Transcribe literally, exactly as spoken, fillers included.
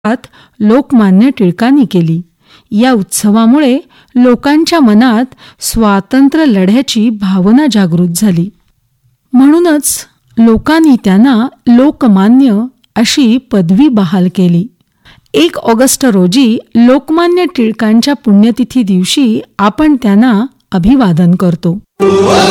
सुरुवात लोकमान्य टिळकांनी केली. या उत्सवामुळे लोकांच्या मनात स्वातंत्र्य लढ्याची भावना जागृत झाली. म्हणूनच लोकांनी त्यांना लोकमान्य अशी पदवी बहाल केली. एक ऑगस्ट रोजी लोकमान्य टिळकांच्या पुण्यतिथी दिवशी आपण त्यांना अभिवादन करतो.